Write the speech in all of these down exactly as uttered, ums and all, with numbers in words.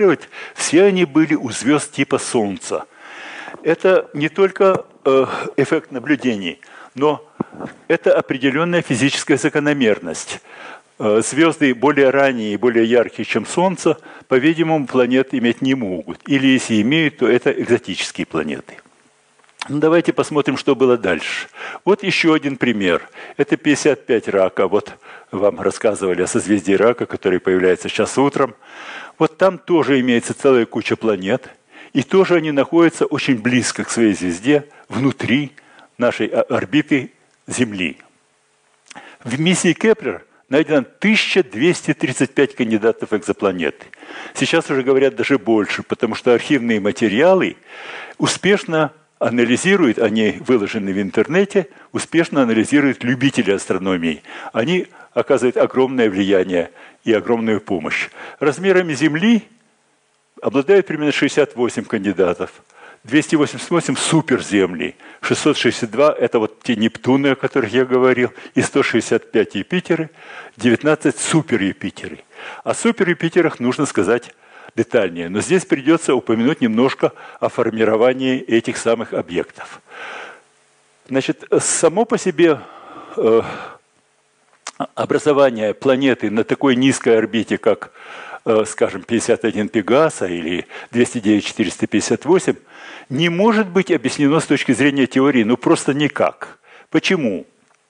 все они были у звезд типа Солнца. Это не только э, эффект наблюдений, но это определенная физическая закономерность. Э, звезды более ранние и более яркие, чем Солнце, по-видимому, планет иметь не могут. Или если имеют, то это экзотические планеты. Ну, давайте посмотрим, что было дальше. Вот еще один пример. Это пятьдесят пять Рака. Вот вам рассказывали о созвездии Рака, который появляется сейчас утром. Вот там тоже имеется целая куча планет. И тоже они находятся очень близко к своей звезде, внутри нашей орбиты Земли. В миссии Кеплер найдено тысяча двести тридцать пять кандидатов экзопланеты. Сейчас уже говорят даже больше, потому что архивные материалы успешно анализируют, они выложены в интернете, успешно анализируют любители астрономии. Они оказывают огромное влияние и огромную помощь. Размерами Земли обладают примерно шестьдесят восемь кандидатов, двести восемьдесят восемь суперземли, шестьсот шестьдесят два – это вот те Нептуны, о которых я говорил, и сто шестьдесят пять Юпитеры, девятнадцать супер-Юпитеры. О супер-Юпитерах нужно сказать детальнее, но здесь придется упомянуть немножко о формировании этих самых объектов. Значит, само по себе э, образование планеты на такой низкой орбите, как, э, скажем, пятьдесят один Пегаса или двести девять четыреста пятьдесят восемь, не может быть объяснено с точки зрения теории, ну просто никак. Почему?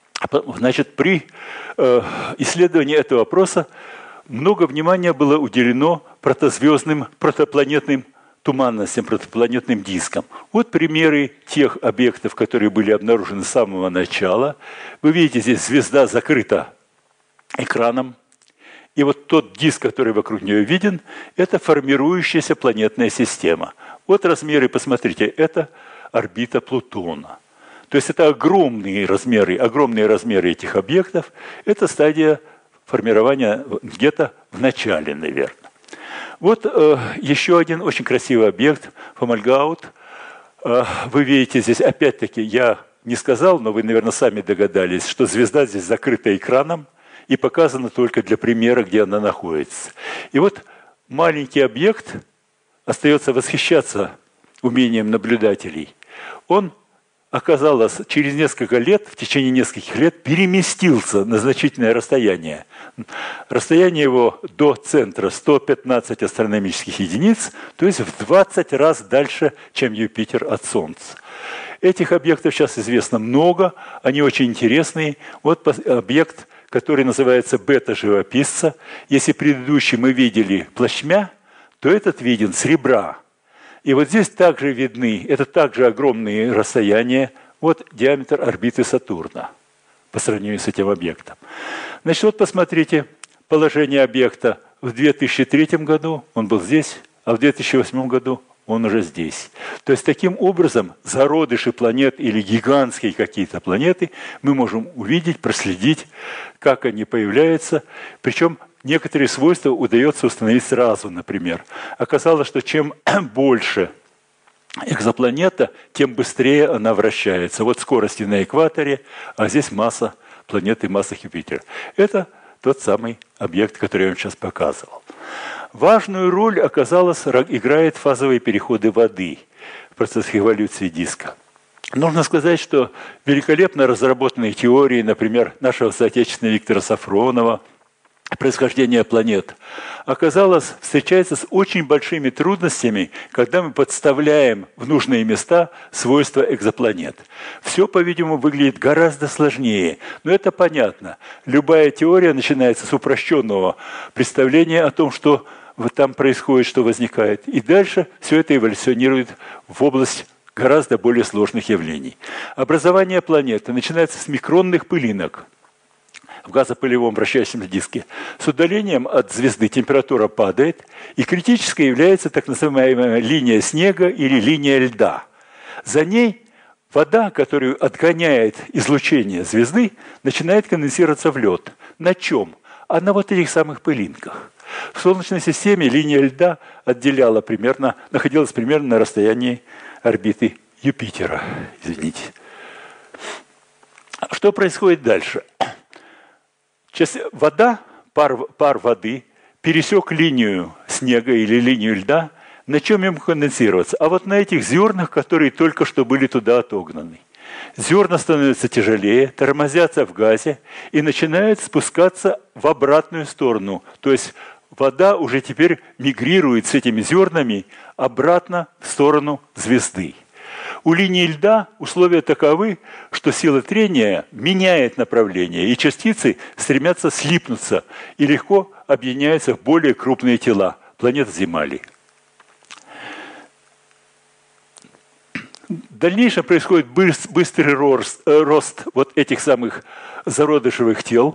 Значит, при э, исследовании этого вопроса много внимания было уделено протозвездным, протопланетным туманностям, протопланетным дискам. Вот примеры тех объектов, которые были обнаружены с самого начала. Вы видите, здесь звезда закрыта экраном. И вот тот диск, который вокруг нее виден, это формирующаяся планетная система. Вот размеры, посмотрите, это орбита Плутона. То есть это огромные размеры, огромные размеры этих объектов. Это стадия формирования где-то в начале, наверное. Вот э, еще один очень красивый объект, Фомальгаут. Э, вы видите здесь, опять-таки, я не сказал, но вы, наверное, сами догадались, что звезда здесь закрыта экраном и показана только для примера, где она находится. И вот маленький объект остается восхищаться умением наблюдателей. Он оказалось, через несколько лет, в течение нескольких лет, переместился на значительное расстояние. Расстояние его до центра сто пятнадцать астрономических единиц, то есть в двадцать раз дальше, чем Юпитер от Солнца. Этих объектов сейчас известно много, они очень интересные. Вот объект, который называется бета-живописца. Если предыдущий мы видели плашмя, то этот виден с ребра. И вот здесь также видны, это также огромные расстояния, вот диаметр орбиты Сатурна по сравнению с этим объектом. Значит, вот посмотрите положение объекта в две тысячи третьем году, он был здесь, а в две тысячи восьмом году он уже здесь. То есть таким образом зародыши планет или гигантские какие-то планеты мы можем увидеть, проследить, как они появляются, причем некоторые свойства удается установить сразу, например. Оказалось, что чем больше экзопланета, тем быстрее она вращается. Вот скорости на экваторе, а здесь масса планеты, масса Юпитера. Это тот самый объект, который я вам сейчас показывал. Важную роль, оказалось, играют фазовые переходы воды в процессе эволюции диска. Нужно сказать, что великолепно разработанные теории, например, нашего соотечественника Виктора Сафронова, происхождение планет, оказалось, встречается с очень большими трудностями, когда мы подставляем в нужные места свойства экзопланет. Все, по-видимому, выглядит гораздо сложнее, но это понятно. Любая теория начинается с упрощенного представления о том, что вот там происходит, что возникает, и дальше все это эволюционирует в область гораздо более сложных явлений. Образование планеты начинается с микронных пылинок в газопылевом вращающемся диске. С удалением от звезды температура падает, и критической является так называемая линия снега или линия льда. За ней вода, которую отгоняет излучение звезды, начинает конденсироваться в лед. На чем? А на вот этих самых пылинках. В Солнечной системе линия льда отделяла примерно, находилась примерно на расстоянии орбиты Юпитера. Извините. Что происходит дальше? Вода, пар, пар воды пересек линию снега или линию льда, на чем ему конденсироваться? А вот на этих зернах, которые только что были туда отогнаны. Зерна становятся тяжелее, тормозятся в газе и начинают спускаться в обратную сторону. То есть вода уже теперь мигрирует с этими зернами обратно в сторону звезды. У линии льда условия таковы, что сила трения меняет направление, и частицы стремятся слипнуться и легко объединяются в более крупные тела планет Земли. В дальнейшем происходит быстрый рост, рост вот этих самых зародышевых тел,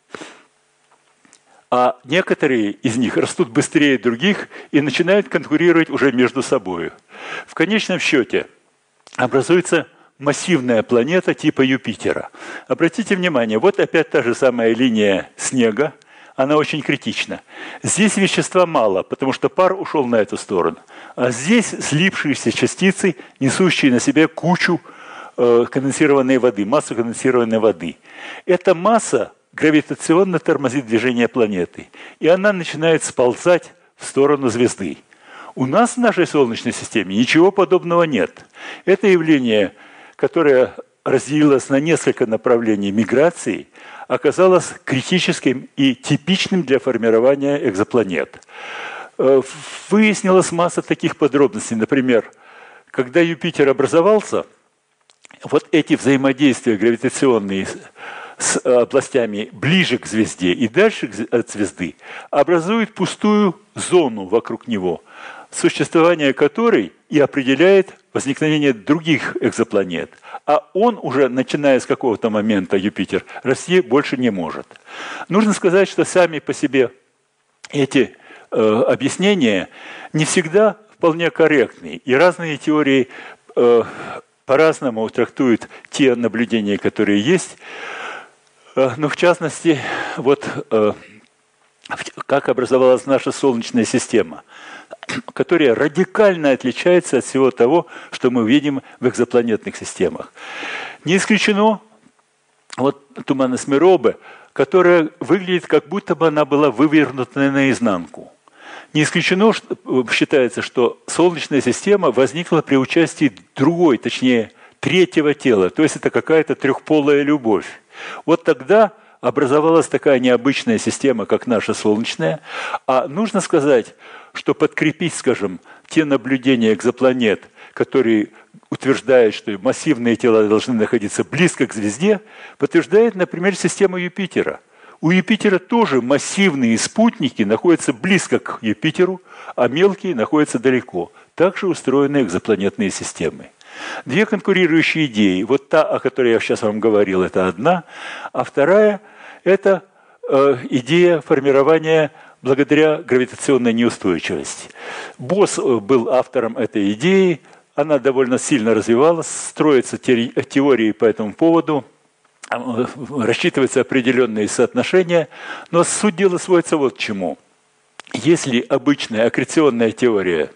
а некоторые из них растут быстрее других и начинают конкурировать уже между собой. В конечном счете образуется массивная планета типа Юпитера. Обратите внимание, вот опять та же самая линия снега, она очень критична. Здесь вещества мало, потому что пар ушел на эту сторону. А здесь слипшиеся частицы, несущие на себе кучу э, конденсированной воды, массу конденсированной воды. Эта масса гравитационно тормозит движение планеты, и она начинает сползать в сторону звезды. У нас в нашей Солнечной системе ничего подобного нет. Это явление, которое разделилось на несколько направлений миграции, оказалось критическим и типичным для формирования экзопланет. Выяснилась масса таких подробностей. Например, когда Юпитер образовался, вот эти взаимодействия гравитационные с областями ближе к звезде и дальше от звезды образуют пустую зону вокруг него, существование которой и определяет возникновение других экзопланет. А он уже, начиная с какого-то момента, Юпитер, расти больше не может. Нужно сказать, что сами по себе эти э, объяснения не всегда вполне корректны. И разные теории э, по-разному трактуют те наблюдения, которые есть. Э, но в частности, вот э, как образовалась наша Солнечная система, которая радикально отличается от всего того, что мы видим в экзопланетных системах. Не исключено вот туманность Меробе, которая выглядит, как будто бы она была вывернута наизнанку. Не исключено, считается, что Солнечная система возникла при участии другой, точнее, третьего тела, то есть это какая-то трехполая любовь. Вот тогда образовалась такая необычная система, как наша Солнечная, а нужно сказать, что подкрепить, скажем, те наблюдения экзопланет, которые утверждают, что массивные тела должны находиться близко к звезде, подтверждает, например, система Юпитера. У Юпитера тоже массивные спутники находятся близко к Юпитеру, а мелкие находятся далеко. Также устроены экзопланетные системы. Две конкурирующие идеи. Вот та, о которой я сейчас вам говорил, это одна, а вторая – это э, идея формирования благодаря гравитационной неустойчивости. Босс был автором этой идеи, она довольно сильно развивалась, строятся теории по этому поводу, рассчитываются определенные соотношения, но суть дела сводится вот к чему. Если обычная аккреционная теория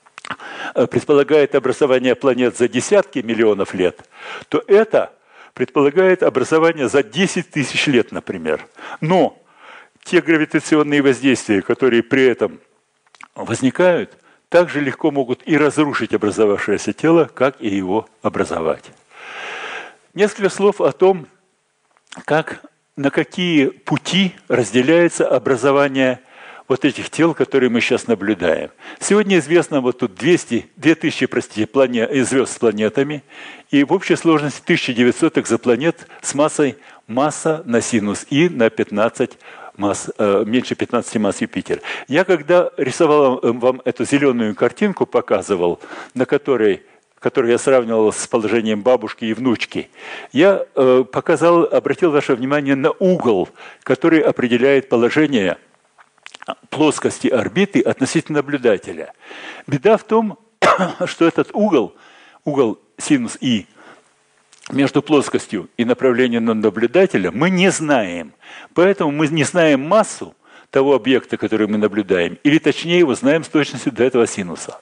предполагает образование планет за десятки миллионов лет, то это предполагает образование за десять тысяч лет, например. Но те гравитационные воздействия, которые при этом возникают, также легко могут и разрушить образовавшееся тело, как и его образовать. Несколько слов о том, как, на какие пути разделяется образование вот этих тел, которые мы сейчас наблюдаем. Сегодня известно вот тут двести, две тысячи, простите, планет, звезд с планетами, и в общей сложности тысяча девятьсот экзопланет с массой масса на синус И на пятнадцать масс, э, меньше пятнадцати масс Юпитера. Я когда рисовал вам эту зеленую картинку, показывал, на которой, которую я сравнивал с положением бабушки и внучки, я э, показал, обратил ваше внимание на угол, который определяет положение плоскости орбиты относительно наблюдателя. Беда в том, что этот угол, угол синус И, между плоскостью и направлением наблюдателя мы не знаем. Поэтому мы не знаем массу того объекта, который мы наблюдаем, или точнее его знаем с точностью до этого синуса.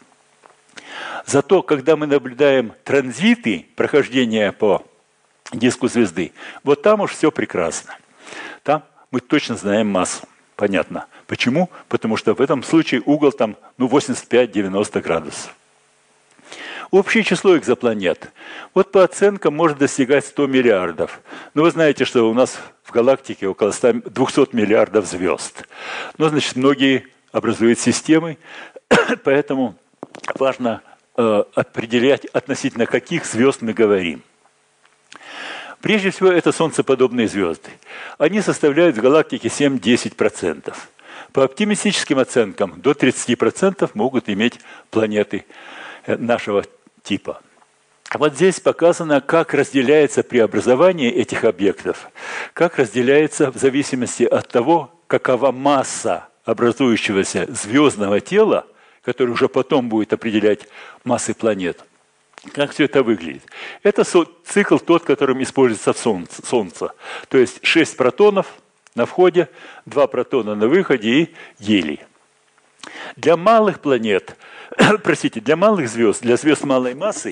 Зато, когда мы наблюдаем транзиты, прохождения по диску звезды, вот там уж все прекрасно. Там мы точно знаем массу. Понятно. Почему? Потому что в этом случае угол там ну, восемьдесят пять - девяносто градусов. Общее число экзопланет. Вот по оценкам может достигать сто миллиардов. Но вы знаете, что у нас в галактике около двухсот миллиардов звезд. Но, значит, многие образуют системы, поэтому важно э, определять, относительно каких звезд мы говорим. Прежде всего, это солнцеподобные звезды. Они составляют в галактике семь - десять процентов. По оптимистическим оценкам, до тридцати процентов могут иметь планеты нашего типа. Вот здесь показано, как разделяется при образовании этих объектов, как разделяется в зависимости от того, какова масса образующегося звездного тела, который уже потом будет определять массы планет. Как все это выглядит? Это цикл тот, которым используется Солнце. Солнце. То есть шесть протонов на входе, два протона на выходе и гелий. Для малых планет, простите, для малых звезд, для звезд малой массы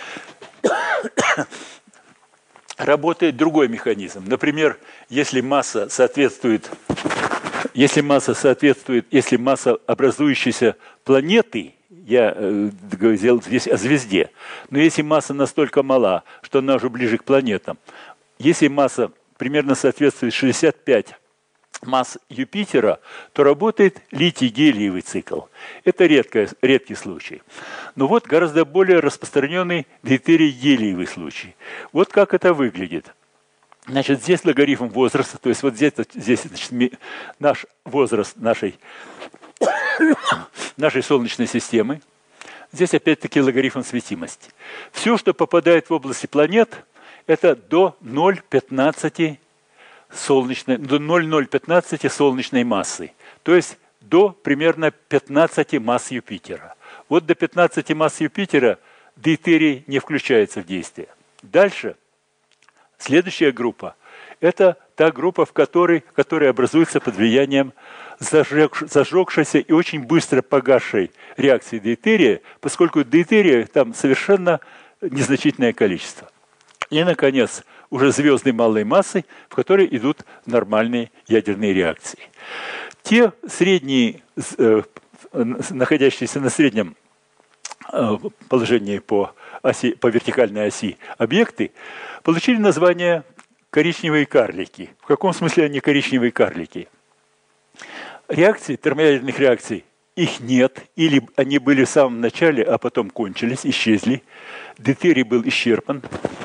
работает другой механизм. Например, если масса соответствует, если масса соответствует, если масса образующейся планеты, я э, говорил здесь о звезде, но если масса настолько мала, что она уже ближе к планетам, если масса примерно соответствует шестьдесят пять масс Юпитера, то работает литий-гелиевый цикл. Это редкое, редкий случай. Но вот гораздо более распространенный дейтерий-гелиевый случай. Вот как это выглядит. Значит, здесь логарифм возраста, то есть вот здесь, здесь значит, наш возраст нашей, нашей Солнечной системы. Здесь опять-таки логарифм светимости. Все, что попадает в области планет, это до ноль целых пятнадцать сотых солнечной, до ноль целых ноль пятнадцать сотых солнечной массы. То есть до примерно пятнадцати масс Юпитера. Вот до пятнадцати масс Юпитера дейтерий не включается в действие. Дальше, следующая группа, это та группа, в которой, которая образуется под влиянием зажег, зажегшейся и очень быстро погасшей реакции дейтерия, поскольку дейтерия там совершенно незначительное количество. И, наконец, уже звезды малой массы, в которые идут нормальные ядерные реакции. Те средние, э, находящиеся на среднем э, положении по, оси, по вертикальной оси объекты, получили название коричневые карлики. В каком смысле они коричневые карлики? Реакций, термоядерных реакций, их нет, или они были в самом начале, а потом кончились, исчезли. Дейтерий был исчерпан.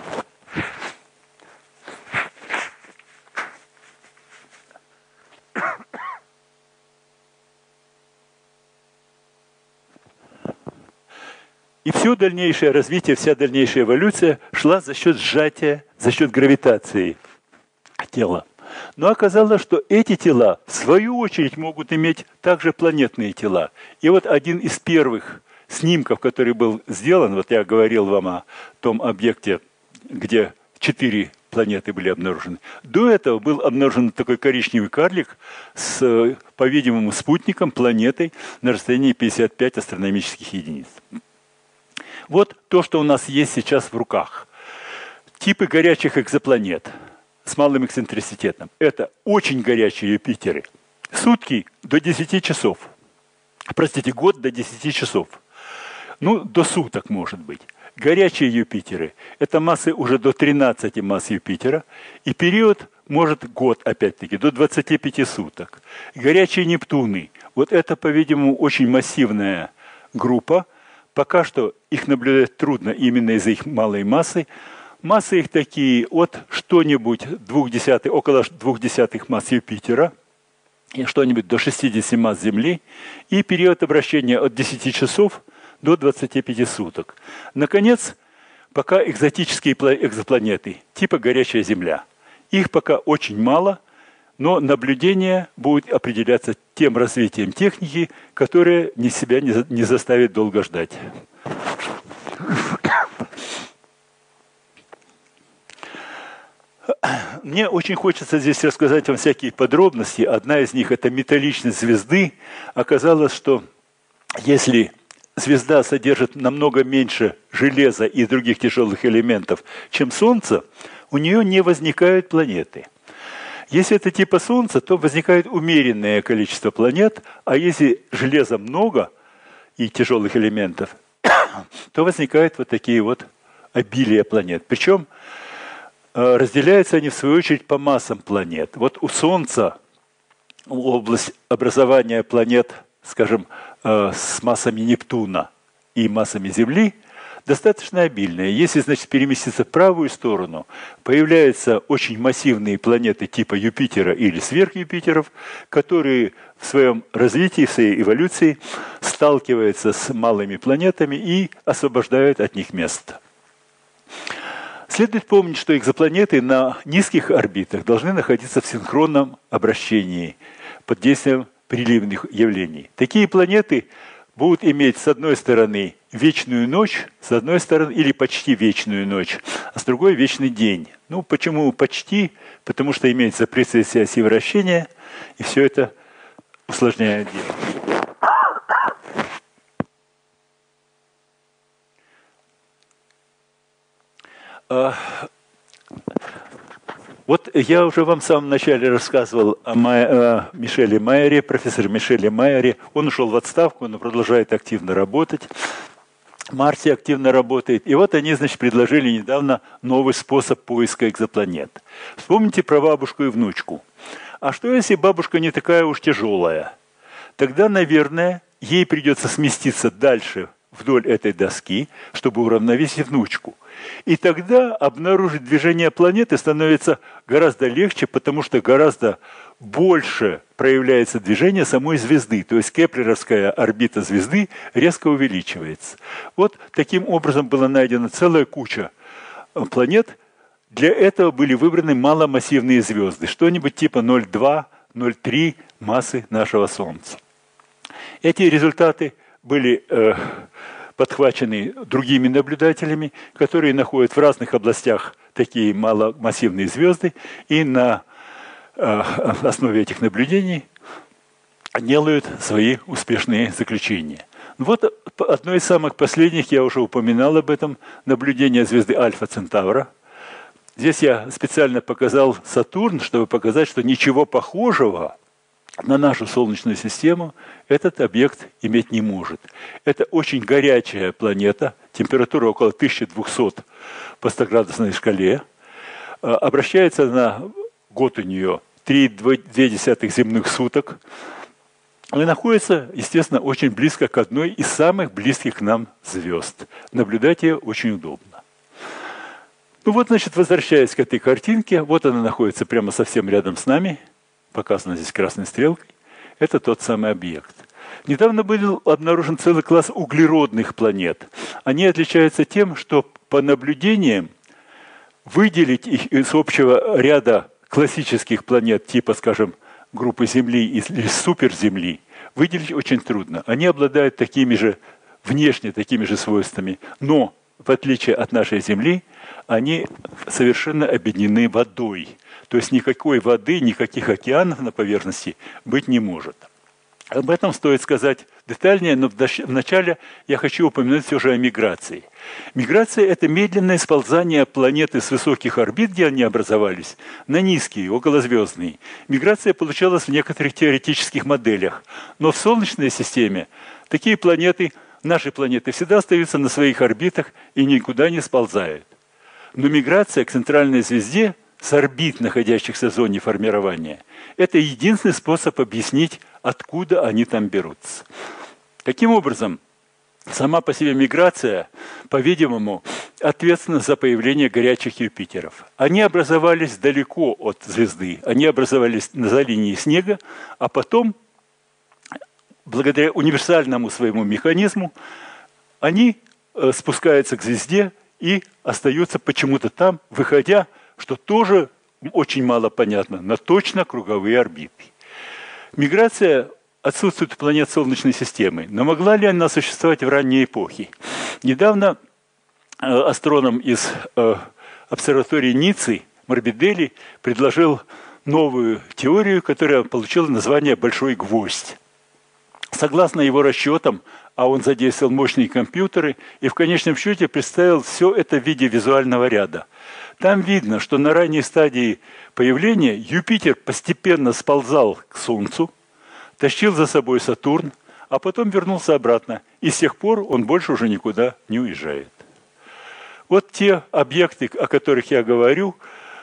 И все дальнейшее развитие, вся дальнейшая эволюция шла за счет сжатия, за счет гравитации тела. Но оказалось, что эти тела, в свою очередь, могут иметь также планетные тела. И вот один из первых снимков, который был сделан, вот я говорил вам о том объекте, где четыре планеты были обнаружены. До этого был обнаружен такой коричневый карлик с, по-видимому, спутником, планетой на расстоянии пятьдесят пять астрономических единиц. Вот то, что у нас есть сейчас в руках. Типы горячих экзопланет с малым эксцентриситетом. Это очень горячие Юпитеры. Сутки до десяти часов. Простите, год до десяти часов. Ну, до суток, может быть. Горячие Юпитеры – это массы уже до тринадцати масс Юпитера. И период может год, опять-таки, до двадцати пяти суток. Горячие Нептуны – вот это, по-видимому, очень массивная группа. Пока что их наблюдать трудно именно из-за их малой массы. Массы их такие от что-нибудь двух десятых, около двух десятых масс Юпитера, и что-нибудь до шестидесяти масс Земли, и период обращения от десяти часов до двадцати пяти суток. Наконец, пока экзотические экзопланеты, типа горячая Земля. Их пока очень мало, но наблюдение будет определяться тем развитием техники, которое ни себя не заставит долго ждать. Мне очень хочется здесь рассказать вам всякие подробности. Одна из них – это металличность звезды. Оказалось, что если звезда содержит намного меньше железа и других тяжелых элементов, чем Солнце, у нее не возникают планеты. Если это типа Солнца, то возникает умеренное количество планет, а если железа много и тяжелых элементов, то возникают вот такие вот обилия планет. Причем разделяются они, в свою очередь, по массам планет. Вот у Солнца область образования планет, скажем, с массами Нептуна и массами Земли достаточно обильная. Если, значит, переместиться в правую сторону, появляются очень массивные планеты типа Юпитера или сверхюпитеров, которые в своем развитии, в своей эволюции сталкиваются с малыми планетами и освобождают от них место. Следует помнить, что экзопланеты на низких орбитах должны находиться в синхронном обращении под действием приливных явлений. Такие планеты будут иметь, с одной стороны, вечную ночь, с одной стороны, или почти вечную ночь, а с другой – вечный день. Ну, почему почти? Потому что имеется прецессия оси вращения, и все это усложняет дело. Вот я уже вам в самом начале рассказывал о, Май, о Мишеле Майере, профессоре Мишеле Майере. Он ушел в отставку, но продолжает активно работать. Марси активно работает. И вот они, значит, предложили недавно новый способ поиска экзопланет. Вспомните про бабушку и внучку. А что, если бабушка не такая уж тяжелая? Тогда, наверное, ей придется сместиться дальше вдоль этой доски, чтобы уравновесить внучку. И тогда обнаружить движение планеты становится гораздо легче, потому что гораздо больше проявляется движение самой звезды. То есть кеплеровская орбита звезды резко увеличивается. Вот таким образом была найдена целая куча планет. Для этого были выбраны маломассивные звезды, что-нибудь типа ноль целых два - ноль целых три массы нашего Солнца. Эти результаты были э, подхвачены другими наблюдателями, которые находят в разных областях такие маломассивные звезды, и на э, основе этих наблюдений делают свои успешные заключения. Вот одно из самых последних, я уже упоминал об этом, наблюдение звезды Альфа Центавра. Здесь я специально показал Сатурн, чтобы показать, что ничего похожего на нашу Солнечную систему этот объект иметь не может. Это очень горячая планета, температура около тысячи двухсот по стоградусной шкале. Обращается на год у нее три целых две десятых земных суток. И находится, естественно, очень близко к одной из самых близких к нам звезд. Наблюдать ее очень удобно. Ну вот, значит, возвращаясь к этой картинке, вот она находится прямо совсем рядом с нами, показано здесь красной стрелкой. Это тот самый объект. Недавно был обнаружен целый класс углеродных планет. Они отличаются тем, что по наблюдениям выделить их из общего ряда классических планет, типа, скажем, группы Земли или суперземли, выделить очень трудно. Они обладают такими же, внешне такими же свойствами, но, в отличие от нашей Земли, они совершенно объединены водой. То есть никакой воды, никаких океанов на поверхности быть не может. Об этом стоит сказать детальнее, но вначале я хочу упомянуть все же о миграции. Миграция – это медленное сползание планеты с высоких орбит, где они образовались, на низкие, околозвездные. Миграция получалась в некоторых теоретических моделях. Но в Солнечной системе такие планеты, наши планеты, всегда остаются на своих орбитах и никуда не сползают. Но миграция к центральной звезде с орбит, находящихся в зоне формирования, это единственный способ объяснить, откуда они там берутся. Таким образом, сама по себе миграция, по-видимому, ответственна за появление горячих Юпитеров. Они образовались далеко от звезды, они образовались за линией снега, а потом, благодаря универсальному своему механизму, они спускаются к звезде и остаются почему-то там, выходя, что тоже очень мало понятно, на точно круговые орбиты. Миграция отсутствует у планет Солнечной системы, но могла ли она существовать в ранней эпохе? Недавно астроном из обсерватории Ниццы Морбидели предложил новую теорию, которая получила название «Большой гвоздь». Согласно его расчетам, а он задействовал мощные компьютеры и в конечном счете представил все это в виде визуального ряда. Там видно, что на ранней стадии появления Юпитер постепенно сползал к Солнцу, тащил за собой Сатурн, а потом вернулся обратно. И с тех пор он больше уже никуда не уезжает. Вот те объекты, о которых я говорю,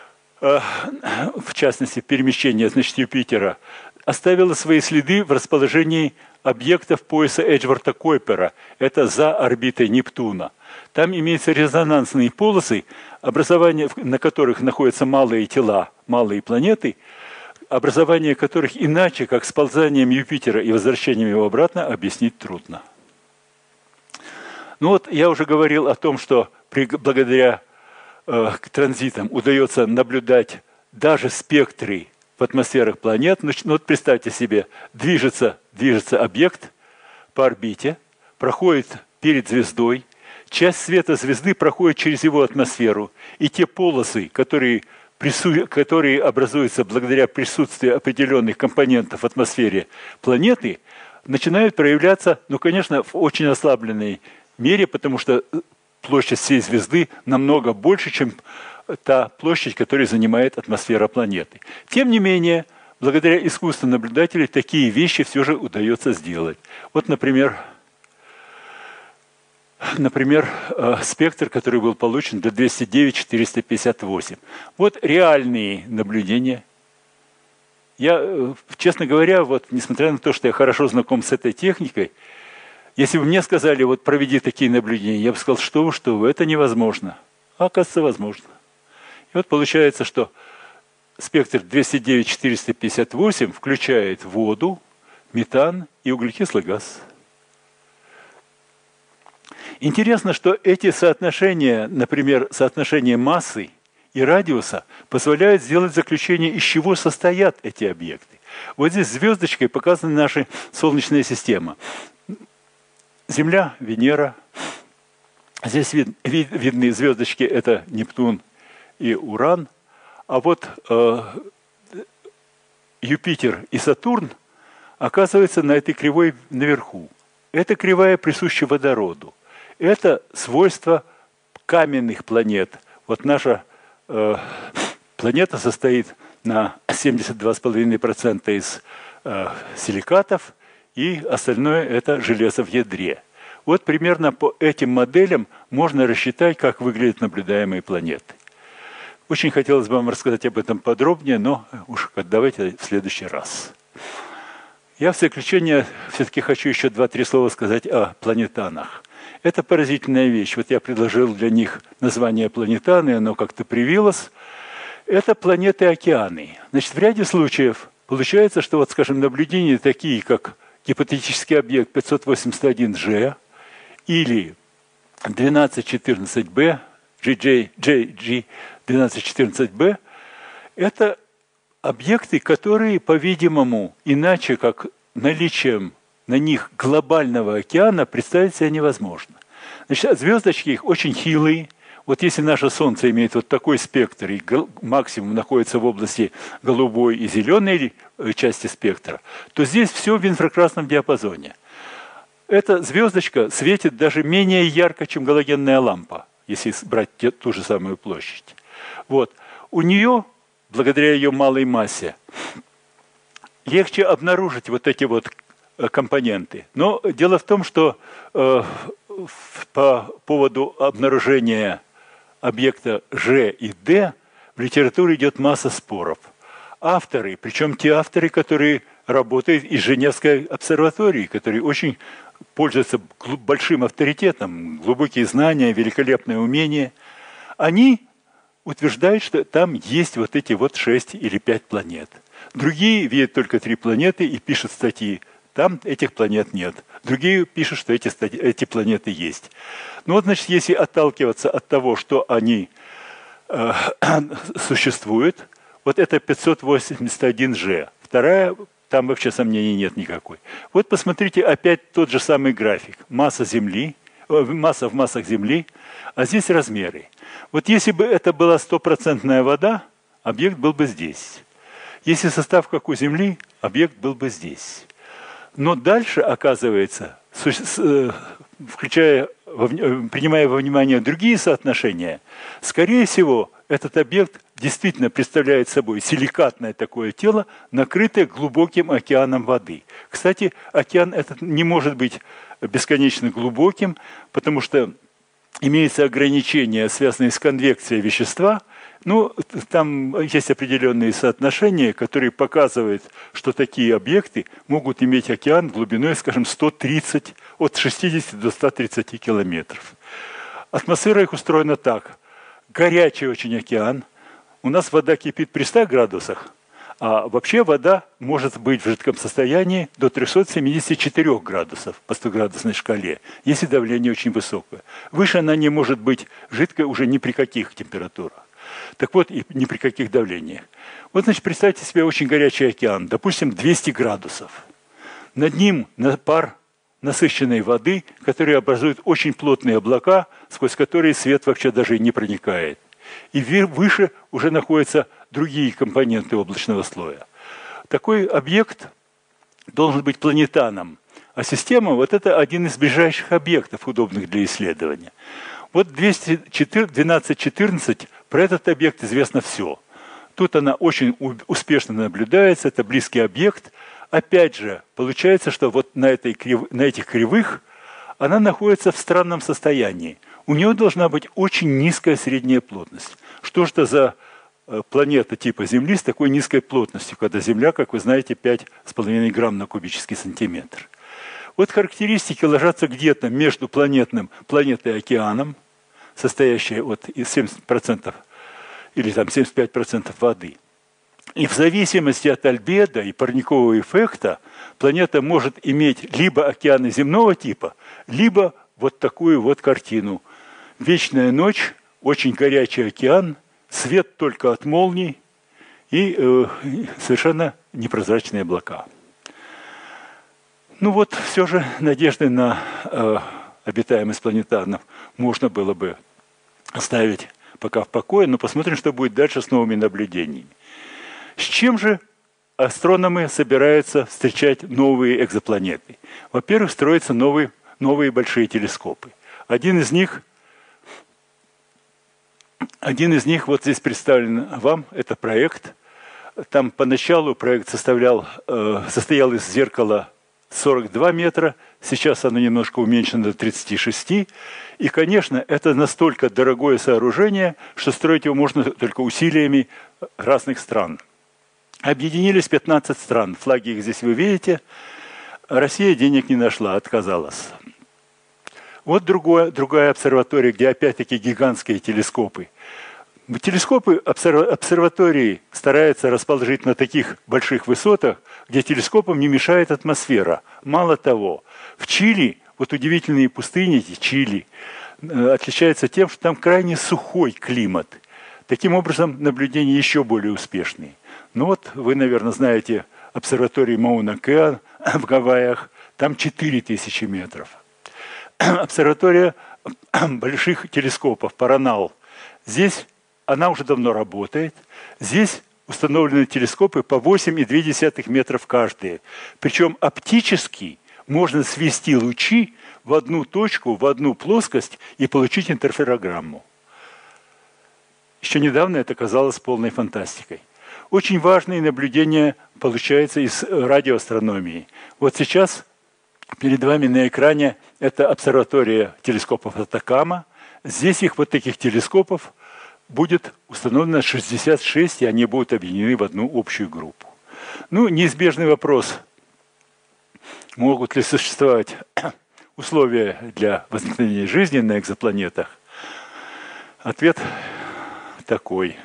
в частности, перемещение, значит, Юпитера, оставило свои следы в расположении объектов пояса Эджворта-Койпера. Это за орбитой Нептуна. Там имеются резонансные полосы, образование, на которых находятся малые тела, малые планеты, образование которых иначе, как сползанием Юпитера и возвращением его обратно, объяснить трудно. Ну вот я уже говорил о том, что при, благодаря э, транзитам удается наблюдать даже спектры в атмосферах планет. Ну вот представьте себе, движется, движется объект по орбите, проходит перед звездой, часть света звезды проходит через его атмосферу, и те полосы, которые, прису... которые образуются благодаря присутствию определенных компонентов в атмосфере планеты, начинают проявляться, ну, конечно, в очень ослабленной мере, потому что площадь всей звезды намного больше, чем та площадь, которую занимает атмосфера планеты. Тем не менее, благодаря искусству наблюдателей такие вещи все же удается сделать. Вот, например, например, спектр, который был получен для двести девять четыреста пятьдесят восемь. Вот реальные наблюдения. Я, честно говоря, вот, несмотря на то, что я хорошо знаком с этой техникой, если бы мне сказали, вот проведи такие наблюдения, я бы сказал, что вы, что вы, это невозможно. А оказывается, возможно. И вот получается, что спектр двести девять четыреста пятьдесят восемь включает воду, метан и углекислый газ. Интересно, что эти соотношения, например, соотношение массы и радиуса, позволяют сделать заключение, из чего состоят эти объекты. Вот здесь звездочкой показана наша Солнечная система. Земля, Венера. Здесь вид, вид, видны звездочки, это Нептун и Уран. А вот э, Юпитер и Сатурн оказываются на этой кривой наверху. Эта кривая присуща водороду. Это свойство каменных планет. Вот наша э, планета состоит на семьдесят два целых пять десятых процента из э, силикатов, и остальное это железо в ядре. Вот примерно по этим моделям можно рассчитать, как выглядят наблюдаемые планеты. Очень хотелось бы вам рассказать об этом подробнее, но уж давайте в следующий раз. Я в заключение все-таки хочу еще два-три слова сказать о планетанах. Это поразительная вещь. Вот я предложил для них название планетаны, оно как-то привилось. Это планеты-океаны. Значит, в ряде случаев получается, что, вот, скажем, наблюдения такие, как гипотетический объект пятьсот восемьдесят один джи или двенадцать четырнадцать бэ, джи джи двенадцать четырнадцать бэ, это объекты, которые, по-видимому, иначе как наличием на них глобального океана представить себе невозможно. Значит, звездочки их очень хилые. Вот если наше Солнце имеет вот такой спектр, и максимум находится в области голубой и зеленой части спектра, то здесь все в инфракрасном диапазоне. Эта звездочка светит даже менее ярко, чем галогенная лампа, если брать ту же самую площадь. Вот. У нее, благодаря ее малой массе, легче обнаружить вот эти вот компоненты. Но дело в том, что э, по поводу обнаружения объекта Ж и Д в литературе идет масса споров. Авторы, причем те авторы, которые работают из Женевской обсерватории, которые очень пользуются большим авторитетом, глубокие знания, великолепное умение, они утверждают, что там есть вот эти вот шесть или пять планет. Другие видят только три планеты и пишут статьи. Там этих планет нет. Другие пишут, что эти, эти планеты есть. Ну вот, значит, если отталкиваться от того, что они э, существуют, вот это пятьсот восемьдесят один джи. Вторая, там вообще сомнений нет никакой. Вот посмотрите опять тот же самый график. Масса Земли, э, масса в массах Земли, а здесь размеры. Вот если бы это была стопроцентная вода, объект был бы здесь. Если состав как у Земли, объект был бы здесь. Но дальше, оказывается, включая, принимая во внимание другие соотношения, скорее всего, этот объект действительно представляет собой силикатное такое тело, накрытое глубоким океаном воды. Кстати, океан этот не может быть бесконечно глубоким, потому что имеются ограничения, связанные с конвекцией вещества. Ну, там есть определенные соотношения, которые показывают, что такие объекты могут иметь океан глубиной, скажем, сто тридцать, от шестидесяти до ста тридцати километров. Атмосфера их устроена так. Горячий очень океан. У нас вода кипит при ста градусах, а вообще вода может быть в жидком состоянии до трёхсот семидесяти четырёх градусов по стоградусной шкале, если давление очень высокое. Выше она не может быть жидкой уже ни при каких температурах. Так вот, и ни при каких давлениях. Вот, значит, представьте себе очень горячий океан, допустим, двести градусов. Над ним пар насыщенной воды, которые образуют очень плотные облака, сквозь которые свет вообще даже не проникает. И выше уже находятся другие компоненты облачного слоя. Такой объект должен быть планетаном, а система вот это один из ближайших объектов, удобных для исследования. Вот двенадцать четырнадцать, про этот объект известно все. Тут она очень успешно наблюдается, это близкий объект. Опять же, получается, что вот на, этой крив... на этих кривых она находится в странном состоянии. У нее должна быть очень низкая средняя плотность. Что же это за планета типа Земли с такой низкой плотностью, когда Земля, как вы знаете, пять с половиной грамм на кубический сантиметр? Вот характеристики ложатся где-то между планетным, планетой и океаном, состоящей от семьдесят процентов или там семьдесят пять процентов воды. И в зависимости от альбедо и парникового эффекта планета может иметь либо океаны земного типа, либо вот такую вот картину. Вечная ночь, очень горячий океан, свет только от молний и э, совершенно непрозрачные облака. Ну вот, все же надежды на э, обитаемость планетарных можно было бы оставить пока в покое, но посмотрим, что будет дальше с новыми наблюдениями. С чем же астрономы собираются встречать новые экзопланеты? Во-первых, строятся новые, новые большие телескопы. Один из них, один из них вот здесь представлен вам, это проект. Там поначалу проект составлял, э, состоял из зеркала сорок два метра, сейчас оно немножко уменьшено до тридцати шести. И, конечно, это настолько дорогое сооружение, что строить его можно только усилиями разных стран. Объединились пятнадцать стран, флаги их здесь вы видите. Россия денег не нашла, отказалась. Вот другое, другая обсерватория, где опять-таки гигантские телескопы. Телескопы обсерватории стараются расположить на таких больших высотах, где телескопам не мешает атмосфера. Мало того, в Чили, вот удивительные пустыни Чили, отличаются тем, что там крайне сухой климат. Таким образом, наблюдения еще более успешные. Ну вот, вы, наверное, знаете обсерваторию Мауна-Кеа в Гавайях, там четыре тысячи метров. Обсерватория больших телескопов Паранал. Здесь она уже давно работает. Здесь установлены телескопы по восемь и две десятых метров каждые. Причем оптически можно свести лучи в одну точку, в одну плоскость и получить интерферограмму. Еще недавно это казалось полной фантастикой. Очень важные наблюдения получаются из радиоастрономии. Вот сейчас перед вами на экране это обсерватория телескопов Атакама. Здесь их вот таких телескопов будет установлено шестьдесят шесть, и они будут объединены в одну общую группу. Ну, неизбежный вопрос, могут ли существовать условия для возникновения жизни на экзопланетах? Ответ такой.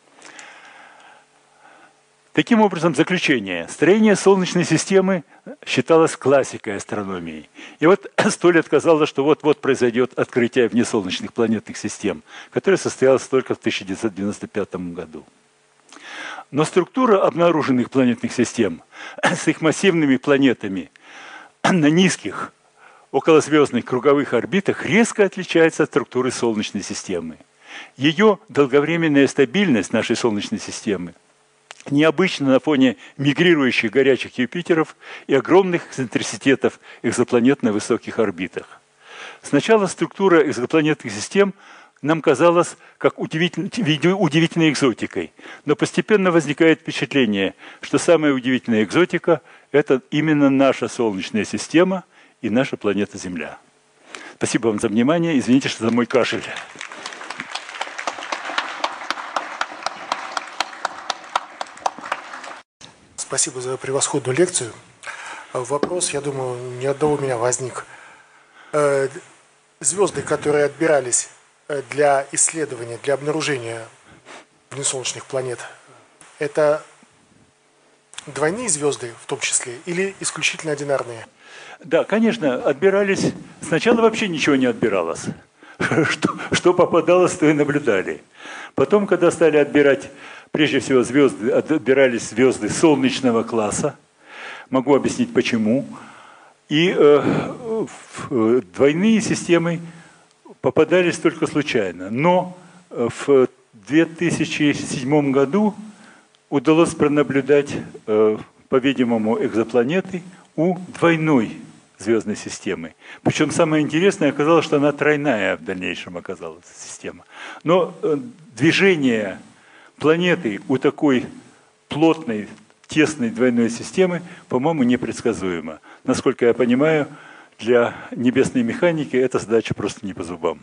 Таким образом, заключение. Строение Солнечной системы считалось классикой астрономии. И вот сто лет казалось, что вот-вот произойдет открытие внесолнечных планетных систем, которое состоялось только в тысяча девятьсот девяносто пятом году. Но структура обнаруженных планетных систем с их массивными планетами на низких околозвездных круговых орбитах резко отличается от структуры Солнечной системы. Ее долговременная стабильность нашей Солнечной системы необычно на фоне мигрирующих горячих Юпитеров и огромных эксцентриситетов экзопланет на высоких орбитах. Сначала структура экзопланетных систем нам казалась как удивительной, удивительной экзотикой, но постепенно возникает впечатление, что самая удивительная экзотика – это именно наша Солнечная система и наша планета Земля. Спасибо вам за внимание. Извините, что за мой кашель. Спасибо за превосходную лекцию. Вопрос, я думаю, ни одного у меня возник. Звезды, которые отбирались для исследования, для обнаружения внесолнечных планет, это двойные звезды в том числе или исключительно одинарные? Да, конечно, отбирались. Сначала вообще ничего не отбиралось. Что, что попадалось, то и наблюдали. Потом, когда стали отбирать, прежде всего, звезды, отбирались звезды солнечного класса. Могу объяснить, почему. И э, двойные системы попадались только случайно. Но в две тысячи седьмом году удалось пронаблюдать, э, по-видимому, экзопланеты у двойной звездной системы. Причем самое интересное оказалось, что она тройная в дальнейшем оказалась система. Но э, движение планеты у такой плотной, тесной двойной системы, по-моему, непредсказуемо. Насколько я понимаю, для небесной механики эта задача просто не по зубам.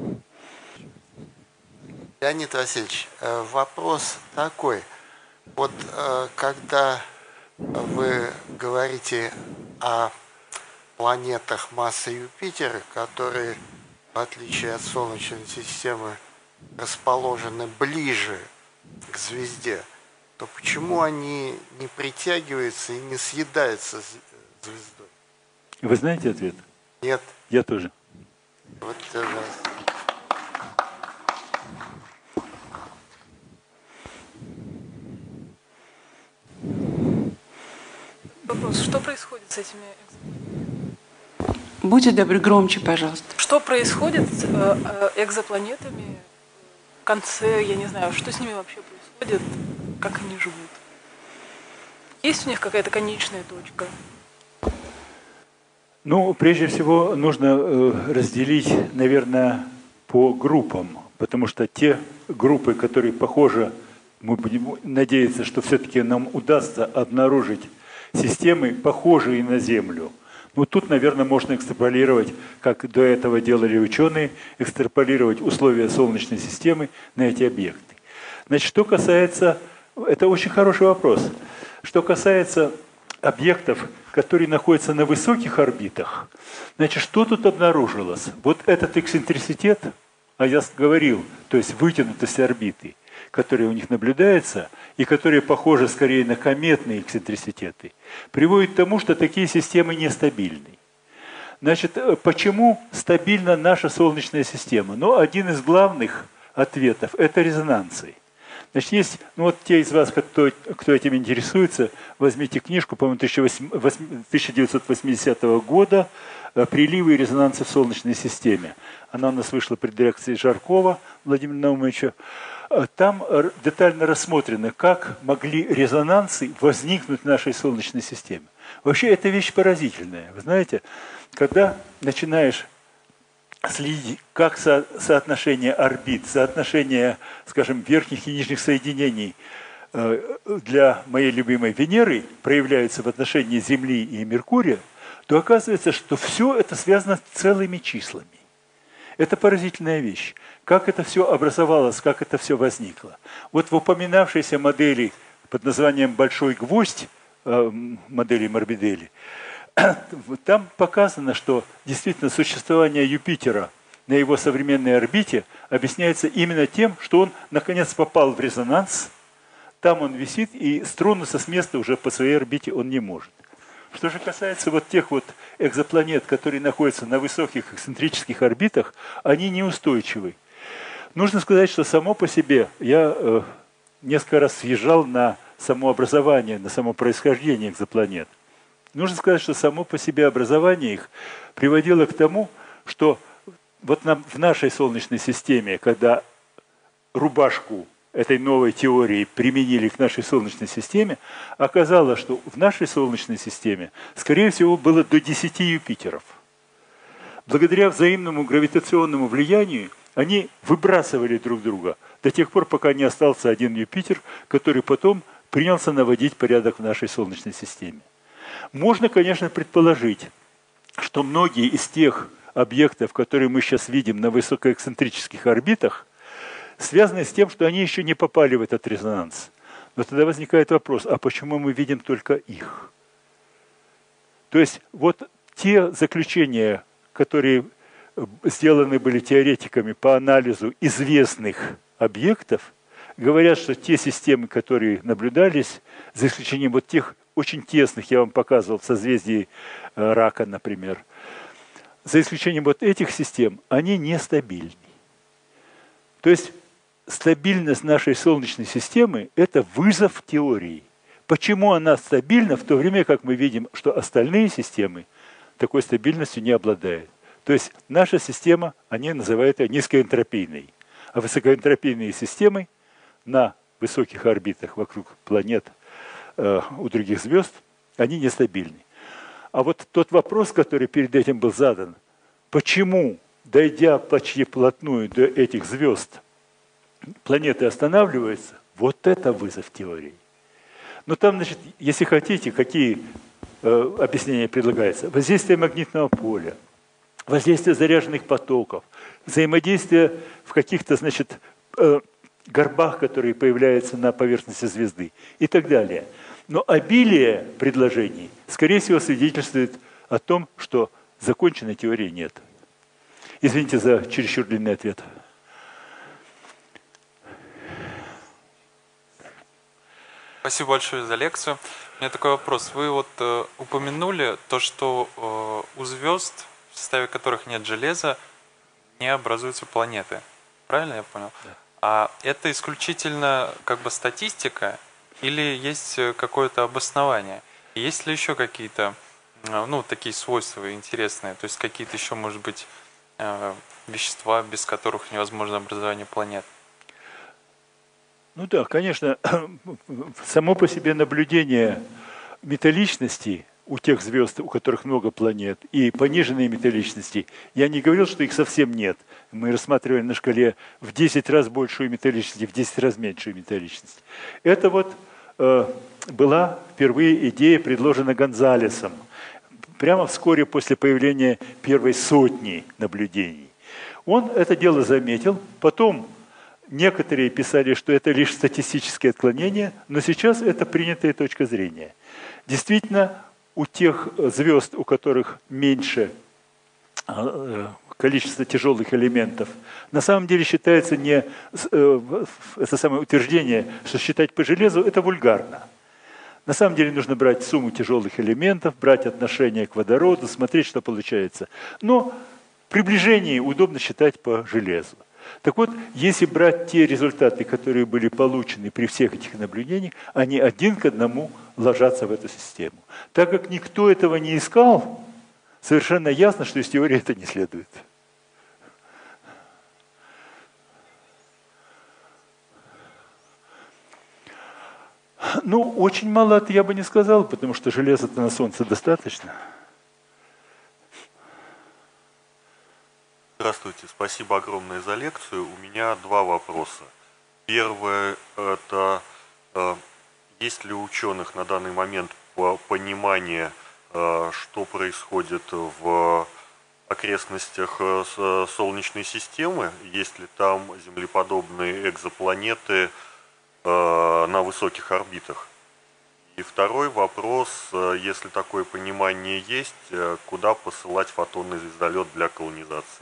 Леонид Васильевич, вопрос такой. Вот когда вы говорите о планетах массы Юпитера, которые, в отличие от Солнечной системы, расположены ближе к звезде, то почему они не притягиваются и не съедаются звездой? Вы знаете ответ? Нет. Я тоже. Вот это... Вопрос, что происходит с этими экзопланетами? Будьте добры, громче, пожалуйста. Что происходит с экзопланетами в конце, я не знаю, что с ними вообще происходит, как они живут? Есть у них какая-то конечная точка? Ну, прежде всего, нужно э, разделить, наверное, по группам, потому что те группы, которые похожи, мы будем надеяться, что все-таки нам удастся обнаружить системы, похожие на Землю. Ну, тут, наверное, можно экстраполировать, как до этого делали ученые, экстраполировать условия Солнечной системы на эти объекты. Значит, что касается... Это очень хороший вопрос. Что касается объектов, которые находятся на высоких орбитах, значит, что тут обнаружилось? Вот этот эксцентриситет, а я говорил, то есть вытянутость орбиты, которые у них наблюдаются, и которые похожи скорее на кометные эксцентриситеты, приводит к тому, что такие системы нестабильны. Значит, почему стабильна наша Солнечная система? Ну, один из главных ответов – это резонансы. Значит, есть, ну вот те из вас, кто, кто этим интересуется, возьмите книжку, по-моему, тысяча девятьсот восьмидесятого года «Приливы и резонансы в Солнечной системе». Она у нас вышла при дирекции Жаркова Владимира Наумовича. Там детально рассмотрено, как могли резонансы возникнуть в нашей Солнечной системе. Вообще, это вещь поразительная. Вы знаете, когда начинаешь следить, как со, соотношение орбит, соотношение, скажем, верхних и нижних соединений э, для моей любимой Венеры проявляются в отношении Земли и Меркурия, то оказывается, что все это связано с целыми числами. Это поразительная вещь. Как это все образовалось, как это все возникло. Вот в упоминавшейся модели под названием «Большой гвоздь», э, модели Морбидели, там показано, что действительно существование Юпитера на его современной орбите объясняется именно тем, что он наконец попал в резонанс, там он висит, и стронуться с места уже по своей орбите он не может. Что же касается вот тех вот экзопланет, которые находятся на высоких эксцентрических орбитах, они неустойчивы. Нужно сказать, что само по себе, я э, несколько раз съезжал на само образование, на само происхождение экзопланет. Нужно сказать, что само по себе образование их приводило к тому, что вот нам, в нашей Солнечной системе, когда рубашку этой новой теории применили к нашей Солнечной системе, оказалось, что в нашей Солнечной системе, скорее всего, было до десяти Юпитеров. Благодаря взаимному гравитационному влиянию они выбрасывали друг друга до тех пор, пока не остался один Юпитер, который потом принялся наводить порядок в нашей Солнечной системе. Можно, конечно, предположить, что многие из тех объектов, которые мы сейчас видим на высокоэксцентрических орбитах, связаны с тем, что они еще не попали в этот резонанс. Но тогда возникает вопрос, а почему мы видим только их? То есть вот те заключения, которые сделаны были теоретиками по анализу известных объектов, говорят, что те системы, которые наблюдались, за исключением вот тех очень тесных, я вам показывал в созвездии Рака, например, за исключением вот этих систем, они нестабильны. То есть стабильность нашей Солнечной системы – это вызов теории. Почему она стабильна, в то время как мы видим, что остальные системы такой стабильностью не обладают. То есть наша система, они называют ее низкоэнтропийной. А высокоэнтропийные системы на высоких орбитах вокруг планет э, у других звезд, они нестабильны. А вот тот вопрос, который перед этим был задан, почему, дойдя почти вплотную до этих звезд, планеты останавливаются, вот это вызов теории. Но там, значит, если хотите, какие э, объяснения предлагаются? Воздействие магнитного поля, воздействие заряженных потоков, взаимодействие в каких-то, значит, э, горбах, которые появляются на поверхности звезды и так далее. Но обилие предложений, скорее всего, свидетельствует о том, что законченной теории нет. Извините за чересчур длинный ответ. Спасибо большое за лекцию. У меня такой вопрос. Вы вот э, упомянули то, что э, у звезд, в составе которых нет железа, не образуются планеты. Правильно я понял? Да. А это исключительно как бы статистика или есть какое-то обоснование? Есть ли еще какие-то, ну, такие свойства интересные? То есть какие-то еще, может быть, э, вещества, без которых невозможно образование планет? Ну да, конечно, само по себе наблюдение металличности у тех звезд, у которых много планет, и пониженной металличности, я не говорил, что их совсем нет. Мы рассматривали на шкале в десять раз большую металличность и в десять раз меньшую металличность. Это вот э, была впервые идея, предложена Гонзалесом, прямо вскоре после появления первой сотни наблюдений. Он это дело заметил, потом некоторые писали, что это лишь статистические отклонения, но сейчас это принятая точка зрения. Действительно, у тех звезд, у которых меньше количество тяжелых элементов, на самом деле считается не это самое утверждение, что считать по железу, это вульгарно. На самом деле нужно брать сумму тяжелых элементов, брать отношение к водороду, смотреть, что получается. Но приближение удобно считать по железу. Так вот, если брать те результаты, которые были получены при всех этих наблюдениях, они один к одному ложатся в эту систему. Так как никто этого не искал, совершенно ясно, что из теории это не следует. Ну, очень мало я бы не сказал, потому что железа-то на Солнце достаточно. Здравствуйте, спасибо огромное за лекцию. У меня два вопроса. Первое – это э, есть ли у ученых на данный момент понимание, э, что происходит в окрестностях э, Солнечной системы? Есть ли там землеподобные экзопланеты э, на высоких орбитах? И второй вопрос, э, если такое понимание есть, э, куда посылать фотонный звездолет для колонизации?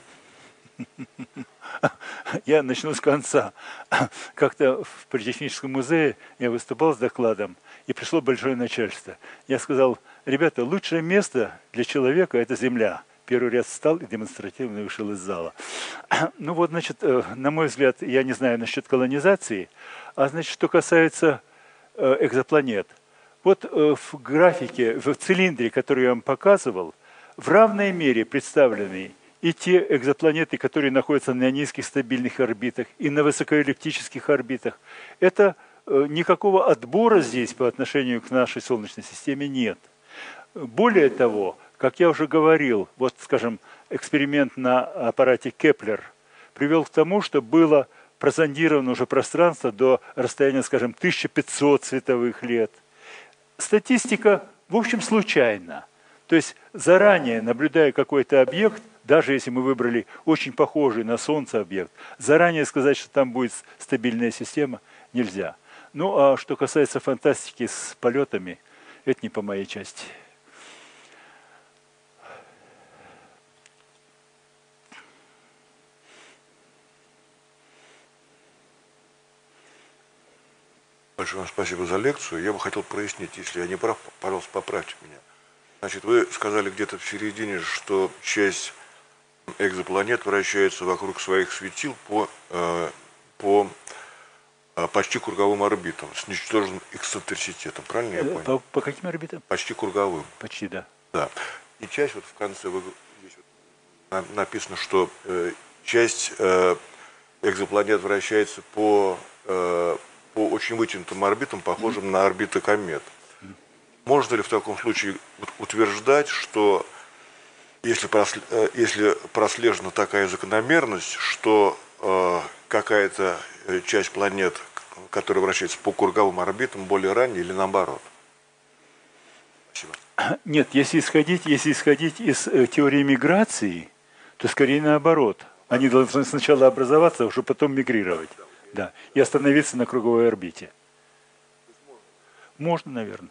Я начну с конца. Как-то в Политехническом музее я выступал с докладом, и пришло большое начальство. Я сказал: ребята, лучшее место для человека – это Земля. Первый ряд встал и демонстративно вышел из зала. Ну вот, значит, на мой взгляд, я не знаю насчет колонизации, а значит, что касается экзопланет. Вот в графике, в цилиндре, который я вам показывал, в равной мере представлены и те экзопланеты, которые находятся на низких стабильных орбитах и на высокоэллиптических орбитах, это э, никакого отбора здесь по отношению к нашей Солнечной системе нет. Более того, как я уже говорил, вот, скажем, эксперимент на аппарате Кеплер привел к тому, что было прозондировано уже пространство до расстояния, скажем, тысяча пятьсот световых лет. Статистика, в общем, случайна. То есть заранее, наблюдая какой-то объект, даже если мы выбрали очень похожий на Солнце объект, заранее сказать, что там будет стабильная система, нельзя. Ну а что касается фантастики с полетами, это не по моей части. Большое вам спасибо за лекцию. Я бы хотел прояснить, если я не прав, пожалуйста, поправьте меня. Значит, вы сказали где-то в середине, что часть экзопланет вращается вокруг своих светил по, э, по э, почти круговым орбитам с ничтожным эксцентриситетом. Правильно я понял? По, по каким орбитам? Почти круговым. Почти, да. Да. И часть вот в конце вы, здесь вот написано, что э, часть э, экзопланет вращается по э, по очень вытянутым орбитам, похожим на орбиты комет. Можно ли в таком случае утверждать, что если, прослед... если прослежена такая закономерность, что э, какая-то часть планет, которая вращается по круговым орбитам, более ранняя или наоборот? Спасибо. Нет, если исходить, если исходить из э, теории миграции, то скорее наоборот. Они должны сначала образоваться, а уже потом мигрировать. Да, и остановиться на круговой орбите. Можно, наверное.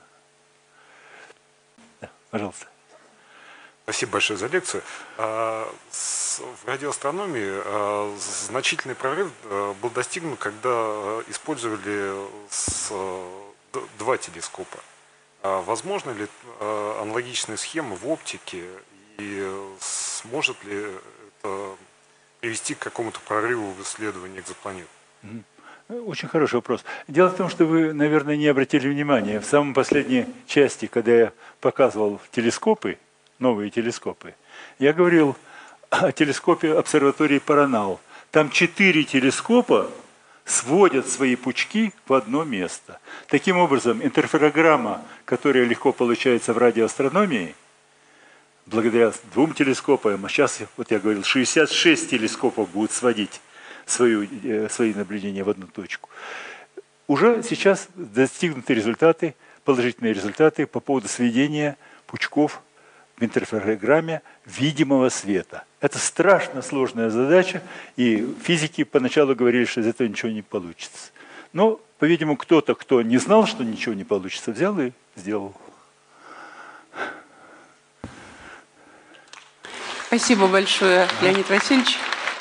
Да, пожалуйста. Спасибо большое за лекцию. В радиоастрономии значительный прорыв был достигнут, когда использовали два телескопа. Возможно ли аналогичная схема в оптике и сможет ли это привести к какому-то прорыву в исследовании экзопланет? Очень хороший вопрос. Дело в том, что вы, наверное, не обратили внимания. В самой последней части, когда я показывал телескопы, новые телескопы, я говорил о телескопе обсерватории Паранал. Там четыре телескопа сводят свои пучки в одно место. Таким образом, интерферограмма, которая легко получается в радиоастрономии, благодаря двум телескопам, а сейчас, вот я говорил, шестьдесят шесть телескопов будут сводить свою, свои наблюдения в одну точку. Уже сейчас достигнуты результаты, положительные результаты по поводу сведения пучков в интерферограмме видимого света. Это страшно сложная задача, и физики поначалу говорили, что из этого ничего не получится. Но, по-видимому, кто-то, кто не знал, что ничего не получится, взял и сделал. Спасибо большое, Леонид Васильевич.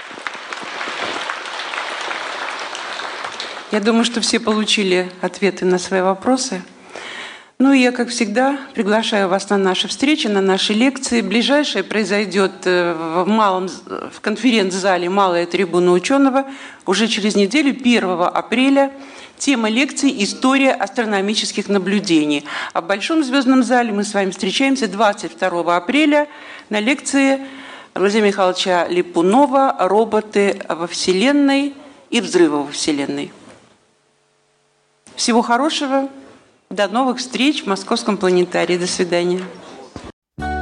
Я думаю, что все получили ответы на свои вопросы. Ну и я, как всегда, приглашаю вас на наши встречи, на наши лекции. Ближайшее произойдет в, малом, в конференц-зале «Малая трибуна ученого» уже через неделю, первого апреля. Тема лекции «История астрономических наблюдений». А в Большом звездном зале мы с вами встречаемся двадцать второго апреля на лекции Владимира Михайловича Липунова «Роботы во Вселенной и взрывы во Вселенной». Всего хорошего. До новых встреч в Московском планетарии. До свидания.